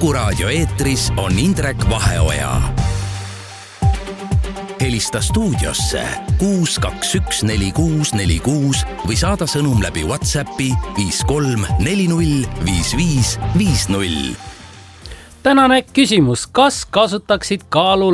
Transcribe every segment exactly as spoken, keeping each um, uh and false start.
Kuku raadio eetris on Indrek Vaheoja. Helista stuudiosse kuus kaks üks neli kuus neli kuus või saada sõnum läbi WhatsAppi viis kolm neli null viis viis viis null. Tänane küsimus, kas kasutaksid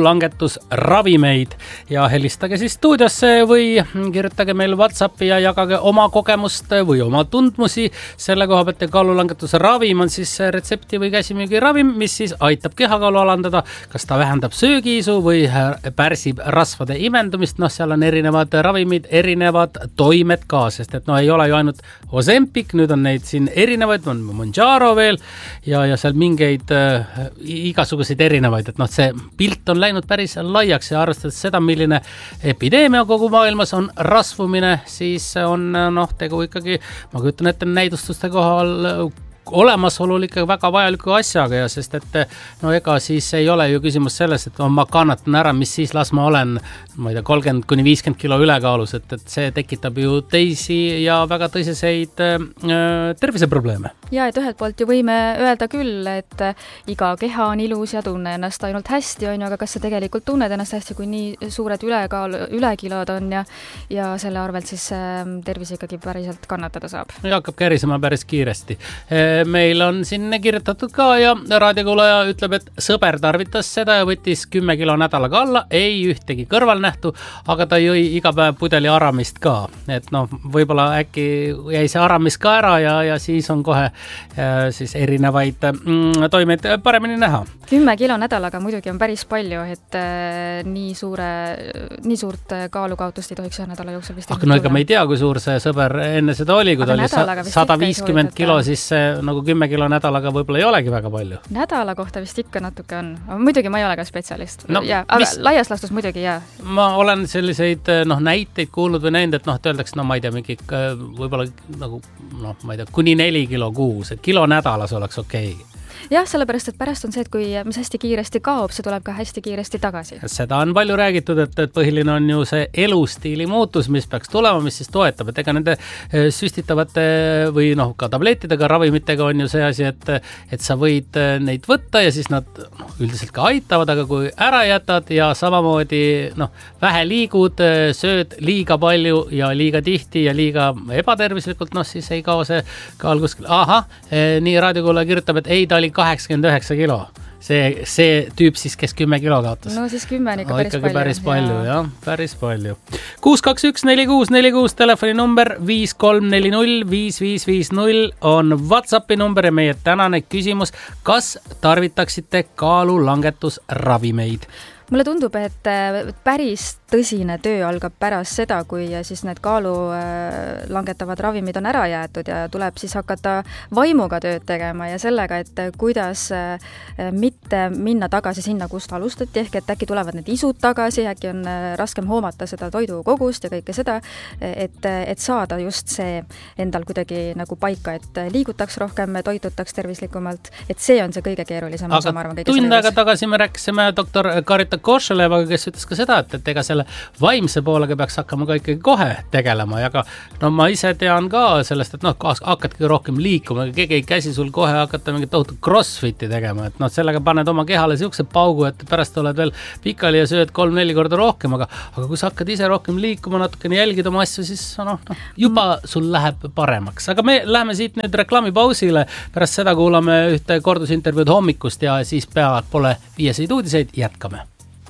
kaalulangetusravimeid ja helistage siis stuudiosse või kirjutage meil WhatsAppi ja jagage oma kogemust või oma tundmusi selle koha pealt. Kaalulangetusravim on siis retsepti või käsimüügiravim, mis siis aitab kehakaalu alandada, kas ta vähendab söögiisu või pärsib rasvade imendumist. Noh, seal on erinevad ravimid, erinevad toimed ka, sest et no ei ole ju ainult Ozempic, nüüd on neid siin erinevaid, on Mounjaro veel ja, ja seal mingeid igasuguseid erinevaid, et noh, see pilt on läinud päris laiaks ja arvestades seda, milline epideemia kogu maailmas on rasvumine, siis on noh, tegu ikkagi, ma kujutan ette näidustuste kohal olemasolul ikka väga vajaliku asjaga ja sest et no ega siis ei ole ju küsimus selles, et ma kannatan ära, mis siis las ma olen, ma ei tea, kolmkümmend kuni viiskümmend kilo ülekaalus, et, et see tekitab ju teisi ja väga tõsiseid äh, terviseprobleeme. Ja, et ühelt poolt ju võime öelda küll, et iga keha on ilus ja tunne ennast ainult hästi, on ju, aga kas sa tegelikult tunned ennast hästi, kui nii suured ülekaal, ülekilod on ja, ja selle arvelt siis äh, tervis ikkagi päriselt kannatada saab. Ja hakkab kärisema päris kiiresti. Meil on siin kirjutatud ka ja raadiokuulaja ütleb, et sõber tarvitas seda ja võttis kümme kilo nädalaga alla, ei ühtegi kõrvalnähtu, aga ta jõi iga päev pudeli aramist ka. Et noh, võib-olla äkki jäi see aramis ka ära ja, ja siis on kohe äh, siis erinevaid mm, toimeid paremini näha. Kümme kilo nädalaga muidugi on päris palju, et äh, nii, suure, nii suurt kaalukaotust ei tohiks ühe nädala jooksul vist. Aga no ega me ei tea, kui suur see sõber enne seda oli, kui ta oli sada viiskümmend kilo, siis see nagu kümme kilo nädalaga võib-olla ei olegi väga palju. Nädala kohta vist ikka natuke on. Muidugi ma ei ole ka spetsialist. No, ja, aga mis... laias laastus muidugi, jah. Ma olen selliseid noh, näiteid kuulnud või näinud, et noh, et öeldaks, no ma ei tea, mingi võib-olla nagu, noh, ma ei tea, kuni neli kilo kuus, et kilo nädalas oleks okei. Jah, sellepärast, et pärast on see, et kui mis hästi kiiresti kaob, see tuleb ka hästi kiiresti tagasi. Seda on palju räägitud, et, et põhiline on ju see elustiili muutus, mis peaks tulema, mis siis toetab, et ega nende süstitavate või noh, ka tablettidega, ravimitega on ju see asi, et, et sa võid neid võtta ja siis nad no, üldiselt ka aitavad, aga kui ära jätad ja samamoodi noh, vähe liigud, sööd liiga palju ja liiga tihti ja liiga ebatervislikult, noh siis ei kao see kaal kuskil. Aha, nii raadiokuulaja kirjutab, et ei, ta oli kaheksakümmend üheksa kilo. See, see tüüp siis, kes kümme kilo kaotas. No siis kümme on ikka no, päris palju. päris palju, ja. jah, päris palju. kuus kaks üks neli kuus neli kuus telefoni number, viis kolm neli null viis viis viis null on WhatsAppi number ja meie tänane küsimus, kas tarvitaksite kaalulangetusravimeid? Mulle tundub, et päris tõsine töö algab pärast seda, kui siis need kaalu langetavad ravimid on ära jäetud ja tuleb siis hakata vaimuga tööd tegema ja sellega, et kuidas mitte minna tagasi sinna, kust alustati, ehk et äkki tulevad need isud tagasi, äkki on raskem hoomata seda toidukogust ja kõike seda, et, et saada just see endal kuidagi nagu paika, et liigutaks rohkem, toitutaks tervislikumalt, et see on see kõige keerulisem. Aga arvan, tund aega tagasi me rääkisime doktor Karita Košelevaga, kes ütles ka seda, et, et ega selle vaimse poolega peaks hakkama ka ikkagi kohe tegelema ja ka, no ma ise tean ka sellest, et noh, hakkadki rohkem liikuma, keegi ei käsi sul kohe hakata mingit tohutu crossfiti tegema, et noh, sellega paned oma kehale siukse paugu, et pärast oled veel pikali ja sööd kolm-neli korda rohkem, aga, aga kui sa hakkad ise rohkem liikuma, natukene jälgid oma asju, siis noh, noh, juba sul läheb paremaks. Aga me läheme siit nüüd reklaamipausile, pärast seda kuulame ühte kordusintervjuud hommikust ja siis peavad pole viieseid uudiseid, jätkame.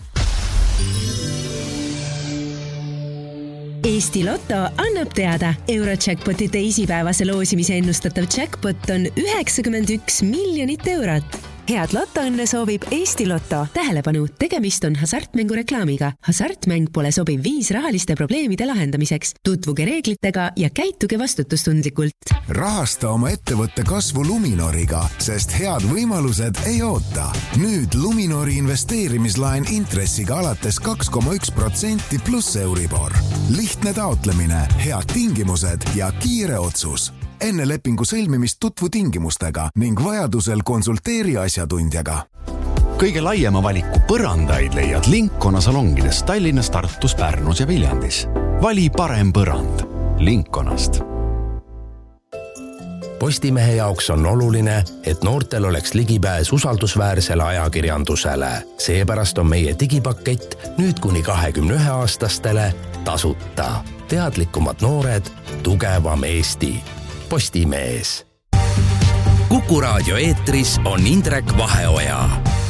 Eesti Lotto annab teada, Eurojackpoti teisipäevase loosimise ennustatav jackpot on üheksakümmend üks miljonit eurot. Head lotoõnne soovib Eesti Lotto. Tähelepanu, tegemist on hasartmängu reklaamiga. Hasartmäng pole sobiv viis rahaliste probleemide lahendamiseks. Tutvuge reeglitega ja käituge vastutustundlikult. Rahasta oma ettevõtte kasvu Luminoriga, sest head võimalused ei oota. Nüüd Luminori investeerimislaen intressiga alates kaks koma üks protsenti pluss Euribor. Lihtne taotlemine, head tingimused ja kiire otsus. Enne lepingu sõlmimist tutvu tingimustega ning vajadusel konsulteeri asjatundjaga. Kõige laiema valiku põrandaid leiad Linkona salongides Tallinnas, Tartus, Pärnus ja Viljandis. Vali parem põrand Linkonast. Postimehe jaoks on oluline, et noortel oleks ligipääs usaldusväärsele ajakirjandusele. Seepärast on meie digipakett nüüd kuni kahekümne ühe aastastele tasuta. Teadlikumad noored, tugevam Eesti. Postimees. Kuku raadio eetris on Indrek Vaheoja.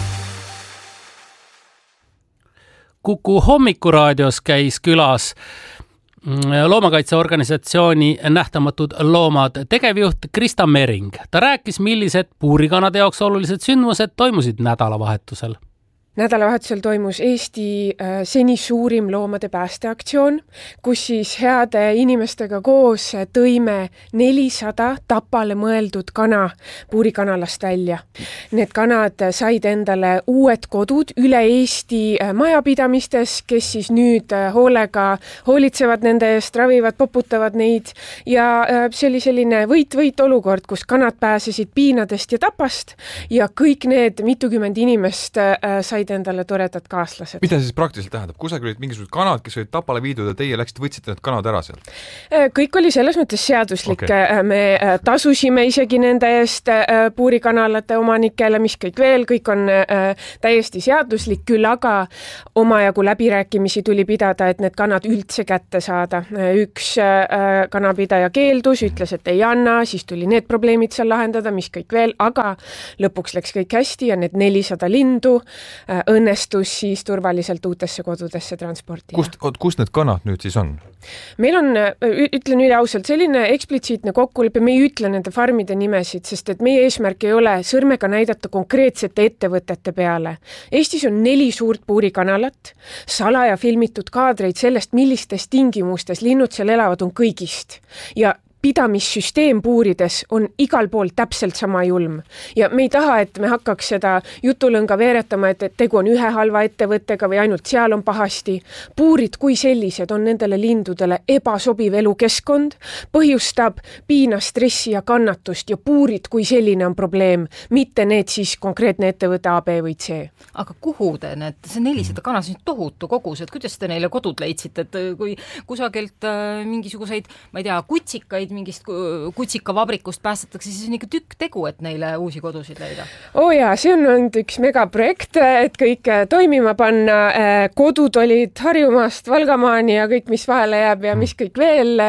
Kuku hommikuraadios käis külas loomakaitseorganisatsiooni Nähtamatud loomad tegevjuht Krista Mering. Ta rääkis, millised puurikanade jaoks olulised sündmused toimusid nädalavahetusel. Nädalavahetusel toimus Eesti seni suurim loomade päästeaktsioon, kus siis heade inimestega koos tõime nelisada tapale mõeldud kana puurikanalast välja. Need kanad said endale uued kodud üle Eesti majapidamistes, kes siis nüüd hoolega hoolitsevad nende eest, ravivad, poputavad neid ja see oli selline võit-võit olukord, kus kanad pääsesid piinadest ja tapast ja kõik need mitukümmend inimest said endale toredad kaaslased. Mida siis praktiliselt tähendab? Kusagil olid mingisugused kanad, kes olid tapale viidud ja teie läksite, võtsite need kanad ära sealt? Kõik oli selles mõttes seaduslik. Okay. Me tasusime isegi nende eest puurikanalate omanikele, mis kõik veel, kõik on täiesti seaduslik, küll aga omajagu läbirääkimisi tuli pidada, et need kanad üldse kätte saada. Üks kanapidaja keeldus, ütles, et ei anna, siis tuli need probleemid seal lahendada, mis kõik veel, aga lõpuks läks kõik hästi ja need nelisada lindu õnnestus siis turvaliselt uutesse kodudesse transportida. Kust, kust need kanad nüüd siis on? Meil on, ütlen üle ausalt, selline eksplitsiitne kokkulepe, me ei ütle nende farmide nimesid, sest et meie eesmärk ei ole sõrmega näidata konkreetsete ettevõtete peale. Eestis on neli suurt puurikanalat, salaja filmitud kaadreid sellest, millistes tingimustes linnud seal elavad, on kõigist. Ja pidamissüsteem puurides on igal pool täpselt sama julm. Ja me ei taha, et me hakkaks seda jutulõnga veeretama, et, et tegu on ühe halva ettevõttega või ainult seal on pahasti. Puurid kui sellised on nendele lindudele ebasobiv elukeskkond, põhjustab piina, stressi ja kannatust ja puurid kui selline on probleem, mitte need siis konkreetne ettevõte A, B või C. Aga kuhu te need, see nelisada kanas on tohutu kogus, et kuidas te neile kodud leidsite, et kui kusagilt äh, mingisuguseid, ma ei tea, kutsikaid mingist kutsikavabrikust päästetakse, siis on ikka tükk tegu, et neile uusi kodusid leida. Oo jaa, see on olnud üks megaprojekt, et kõik toimima panna. Kodud olid Harjumaast Valgamaani ja kõik, mis vahele jääb ja mis kõik veel.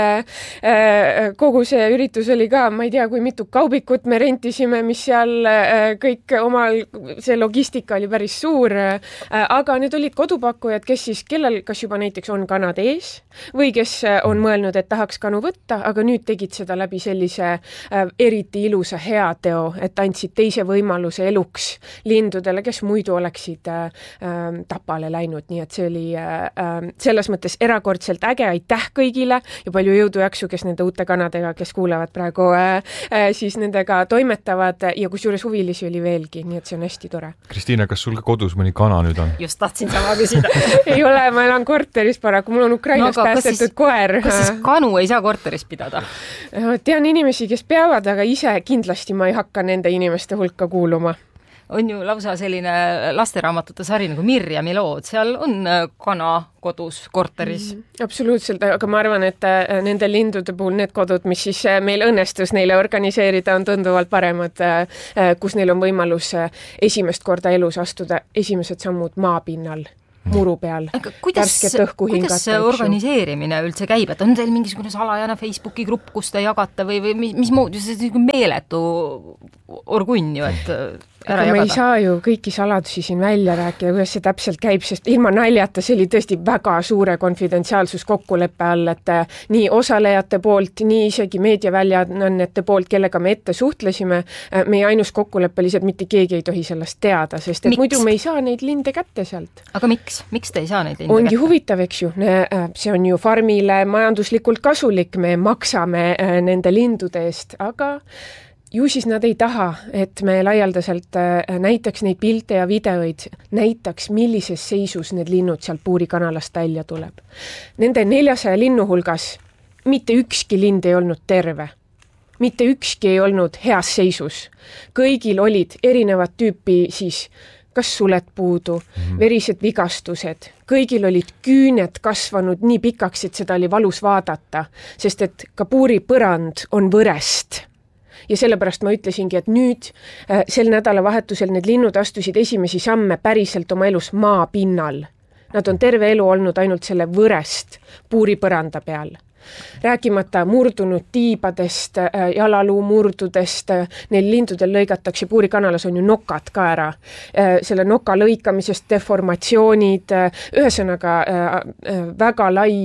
Kogu see üritus oli ka, ma ei tea, kui mitu kaubikut me rentisime, mis seal kõik omal, see logistika oli päris suur. Aga need olid kodupakkujad, kes siis, kellel kas juba näiteks on kanad ees või kes on mõelnud, et tahaks kanu võtta, aga nüüd tegid seda läbi sellise äh, eriti ilusa heateo, et andsid teise võimaluse eluks lindudele, kes muidu oleksid äh, äh, tapale läinud. Nii et see oli äh, selles mõttes erakordselt äge, aitäh kõigile ja palju jõudu jaksu, kes nende uute kanadega, kes kuulevad praegu, äh, äh, siis nendega toimetavad ja kusjuures huvilisi oli veelgi, nii et see on hästi tore. Kristiina, kas sul ka kodus mõni kana nüüd on? Just tahtsin sama küsida. Ei ole, ma elan korteris paraku, mul on Ukrainas no, päästetud siis, koer. Kas siis kanu ei saa korteris pidada? Tean inimesi, kes peavad, aga ise kindlasti ma ei hakka nende inimeste hulka kuuluma. On ju lausa selline lasteraamatute sari nagu Mirjami lood, seal on kana kodus, korteris. Mm, absoluutselt, aga ma arvan, et nende lindude puhul need kodud, mis siis meil õnnestus neile organiseerida, on tunduvalt paremad, kus neil on võimalus esimest korda elus astuda esimesed sammud maapinnal. Muru peal. Kuidas, kuidas see organiseerimine üldse käib? Et on teil mingisugune salajane Facebooki grupp, kus te jagate või, või mis, mis moodi, see on meeletu orgunn ju, et ära aga jagada. Ma ei saa ju kõiki saladusi siin välja rääkida, kuidas see täpselt käib, sest ilma naljata see oli tõesti väga suure konfidentsiaalsus kokkuleppe all, et nii osalejate poolt, nii isegi meediaväljaannete poolt, kellega me ette suhtlesime, meie ainus kokkulepe lihtsalt mitte keegi ei tohi sellest teada, sest et muidu me ei saa neid linde kätte sealt. Aga miks? Miks te ei saa neid linde Ongi kätte? Huvitav, eks ju. See on ju farmile majanduslikult kasulik, me maksame nende lindude eest, aga ju siis nad ei taha, et me laialdaselt näitaks neid pilte ja videoid, näitaks, millises seisus need linnud sealt puurikanalast välja tuleb. Nende neljasaja linnu hulgas mitte ükski lind ei olnud terve. Mitte ükski ei olnud heas seisus. Kõigil olid erinevad tüüpi siis kas sulet puudu, verised vigastused. Kõigil olid küüned kasvanud nii pikaks, et seda oli valus vaadata, sest et ka puuri põrand on võrest. ja sellepärast ma ütlesingi, et nüüd sel nädalavahetusel need linnud astusid esimesi samme päriselt oma elus maapinnal. Nad on terve elu olnud ainult selle võrest puuripõranda peal. Rääkimata murdunud tiibadest, jalaluu murdudest, neil lindudel lõigatakse, puurikanalas on ju nokad ka ära, selle noka lõikamisest, deformatsioonid, ühesõnaga väga lai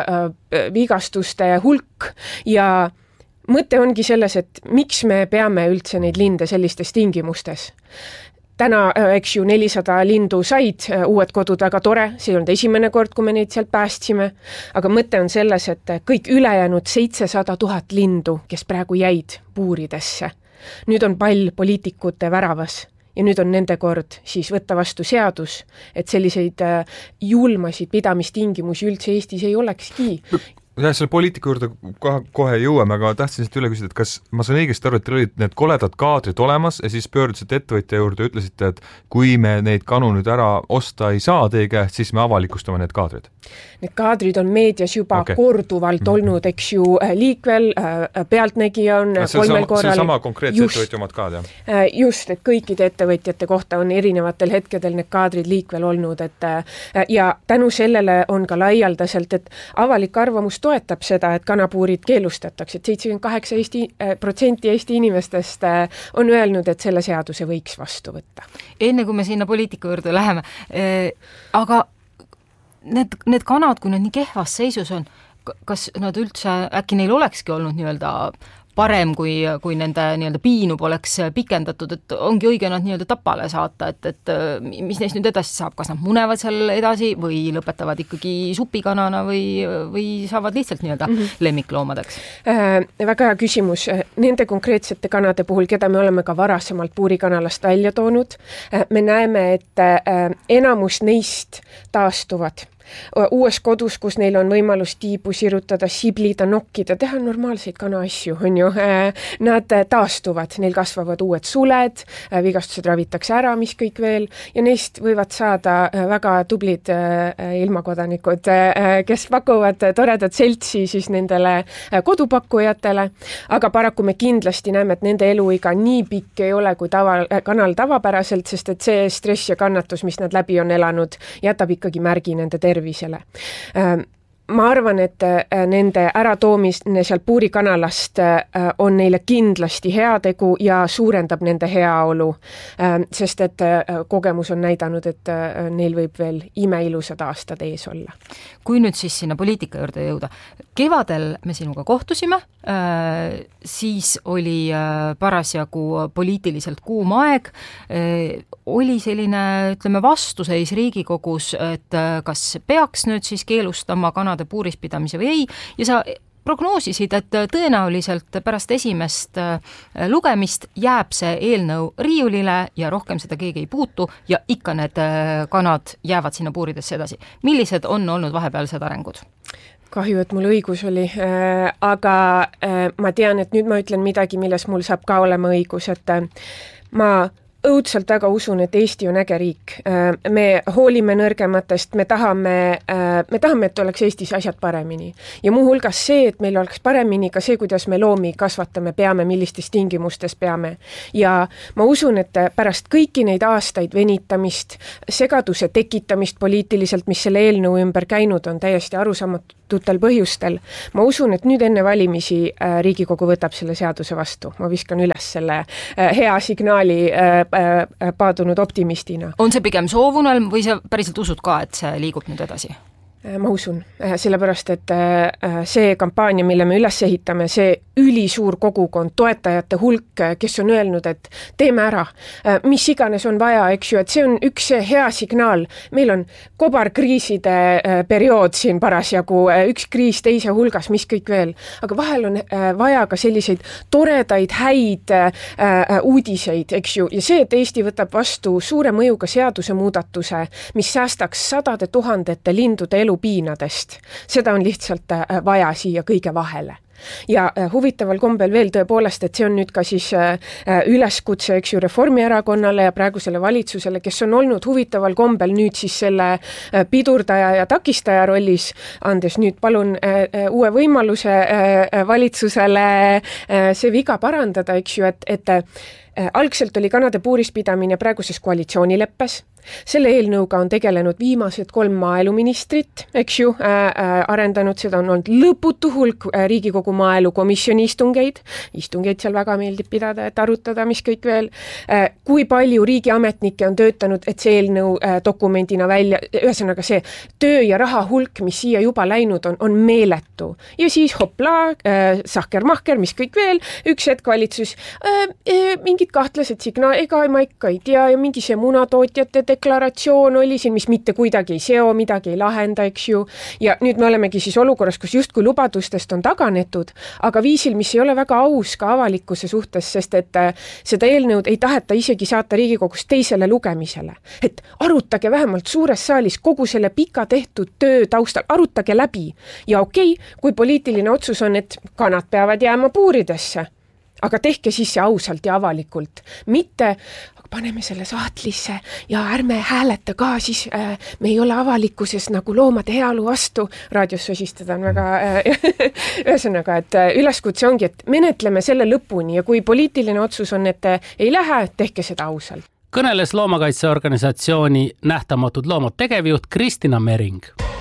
vigastuste hulk ja mõte ongi selles, et miks me peame üldse neid linde sellistes tingimustes. Täna, eks ju, nelisada lindu said, uued kodud väga tore, see on esimene kord, kui me neid sealt päästsime, aga mõte on selles, et kõik ülejäänud seitsesada tuhat lindu, kes praegu jäid puuridesse. Nüüd on pall poliitikute väravas ja nüüd on nende kord siis võtta vastu seadus, et selliseid julmasid pidamistingimusi üldse Eestis ei olekski. Ja selle poliitiku juurde kohe, kohe jõuame, aga tahtsin siit üle küsida, et kas ma saan õigesti aru, et teil olid need koledad kaadrid olemas ja siis pöördusite ettevõtja juurde ja ütlesite, et kui me neid kanu nüüd ära osta ei saa teie käest, siis me avalikustame need kaadrid? Need kaadrid on meedias juba okay. korduvalt mm-hmm. olnud, eks ju, liikvel, pealtnägija on ja kolmel korral. See sama konkreetse ettevõtja omad kaad, jah? Just, et kõikide ettevõtjate kohta on erinevatel hetkedel need kaadrid liikvel olnud, et ja tänu sellele on ka laialdaselt, et avalik arvamus toetab seda, et kanapuurid keelustatakse, et seitsekümmend kaheksa protsenti Eesti inimestest on öelnud, et selle seaduse võiks vastu võtta. Enne kui me sinna poliitika juurde läheme, äh, aga need, need kanad, kui nad nii kehvas seisus on, kas nad üldse, äkki neil olekski olnud nii-öelda parem, kui, kui nende nii-öelda piinu poleks pikendatud, et ongi õige nad nii-öelda tapale saata, et, et mis neist nüüd edasi saab, kas nad munevad seal edasi või lõpetavad ikkagi supikanana või, või saavad lihtsalt nii-öelda mm -hmm. lemmikloomadeks? Äh, väga hea küsimus. Nende konkreetsete kanade puhul, keda me oleme ka varasemalt puurikanalast välja toonud, äh, me näeme, et äh, enamus neist taastuvad uues kodus, kus neil on võimalus tiibu sirutada, siblida, nokkida, teha normaalseid kanaasju, on ju. Nad taastuvad, neil kasvavad uued suled, vigastused ravitakse ära, mis kõik veel, ja neist võivad saada väga tublid ilmakodanikud, kes pakuvad toredat seltsi siis nendele kodupakkujatele, aga paraku me kindlasti näeme, et nende eluiga nii pikk ei ole kui tava, kanal tavapäraselt, sest et see stress ja kannatus, mis nad läbi on elanud, jätab ikkagi märgi nende tervisele. Ma arvan, et nende äratoomine seal puurikanalast on neile kindlasti heategu ja suurendab nende heaolu, sest et kogemus on näidanud, et neil võib veel imeilusad aastad ees olla. Kui nüüd siis sinna poliitika juurde jõuda, kevadel me sinuga kohtusime, siis oli parasjagu poliitiliselt kuum aeg, oli selline, ütleme, vastuseis Riigikogus, et kas peaks nüüd siis keelustama kanade puurispidamise või ei, ja sa prognoosisid, et tõenäoliselt pärast esimest lugemist jääb see eelnõu riiulile ja rohkem seda keegi ei puutu ja ikka need kanad jäävad sinna puuridesse edasi. Millised on olnud vahepealsed arengud? Kahju, et mul õigus oli, aga ma tean, et nüüd ma ütlen midagi, milles mul saab ka olema õigus, et ma õudselt väga usun, et Eesti on äge riik. Me hoolime nõrgematest, me tahame, me tahame, et oleks Eestis asjad paremini. Ja muu hulgas see, et meil oleks paremini ka see, kuidas me loomi kasvatame, peame, millistes tingimustes peame. Ja ma usun, et pärast kõiki neid aastaid venitamist, segaduse tekitamist poliitiliselt, mis selle eelnõu ümber käinud on täiesti arusaamatutel põhjustel, ma usun, et nüüd enne valimisi Riigikogu võtab selle seaduse vastu. Ma viskan üles selle hea signaali paadunud optimistina. On see pigem soovunelm või sa päriselt usud ka, et see liigub nüüd edasi? Ma usun, sellepärast, et see kampaania, mille me üles ehitame, see ülisuur kogukond, toetajate hulk, kes on öelnud, et teeme ära, mis iganes on vaja, eks ju, et see on üks hea signaal. Meil on kobarkriiside periood siin parasjagu, üks kriis teise hulgas, mis kõik veel. Aga vahel on vaja ka selliseid toredaid, häid uudiseid, eks ju, ja see, et Eesti võtab vastu suure mõjuga seaduse muudatuse, mis säästaks sadade tuhandete lindude elu piinadest. Seda on lihtsalt vaja siia kõige vahele. ja huvitaval kombel veel tõepoolest, et see on nüüd ka siis üleskutse, eks ju, Reformierakonnale ja praegusele valitsusele, kes on olnud huvitaval kombel nüüd siis selle pidurdaja ja takistaja rollis, andes nüüd palun uue võimaluse valitsusele see viga parandada, eks ju, et, et algselt oli kanade puurispidamine praeguses koalitsioonileppes. Selle eelnõuga on tegelenud viimased kolm maaeluministrit, eks ju, äh, arendanud, seda on olnud lõputu hulk Riigikogu maaelukomisjoni istungeid, istungeid seal väga meeldib pidada, et arutada, mis kõik veel, äh, kui palju riigiametnikke on töötanud, et see eelnõu äh, dokumendina välja, ühesõnaga see töö ja raha hulk, mis siia juba läinud on, on meeletu. Ja siis hopla, äh, sahker-mahker, mis kõik veel, üks hetk valitsus, äh, äh, mingid kahtlased signaal, ega ma ikka ei tea, ja mingi see munatootjate deklaratsioon oli siin, mis mitte kuidagi ei seo, midagi ei lahenda, eks ju, ja nüüd me olemegi siis olukorras, kus justkui lubadustest on taganetud, aga viisil, mis ei ole väga aus ka avalikkuse suhtes, sest et seda eelnõud ei taheta isegi saata Riigikogus teisele lugemisele. Et arutage vähemalt suures saalis kogu selle pika tehtud töö taustal, arutage läbi ja okei, kui poliitiline otsus on, et kanad peavad jääma puuridesse, aga tehke siis see ausalt ja avalikult, mitte paneme selle saatlisse ja ärme hääleta ka, siis äh, me ei ole avalikkuses nagu loomade heaolu vastu. Raadios sosistada on väga äh, ühesõnaga, et üleskutse ongi, et menetleme selle lõpuni ja kui poliitiline otsus on, et ei lähe, tehke seda ausalt. Kõneles loomakaitseorganisatsiooni Nähtamatud loomad tegevjuht Kristina Mering.